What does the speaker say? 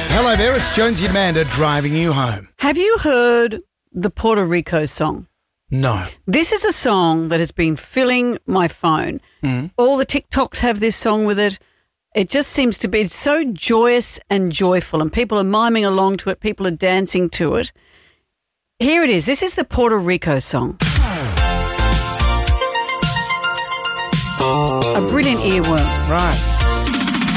Hello there, it's Jonesy Amanda driving you home. Have you heard the Puerto Rico song? No. This is a song that has been filling my phone. All the TikToks have this song with it. It just seems to be so joyous and joyful, and people are miming along to it. People are dancing to it. Here it is. This is the Puerto Rico song. A brilliant earworm. Right.